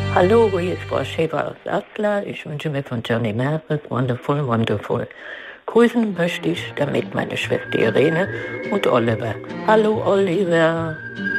Hallo, hier ist Frau Schäfer aus Astler. Ich wünsche mir von Johnny Mathis Wonderful, Wonderful. Grüßen möchte ich damit meine Schwester Irene und Oliver. Hallo, Oliver.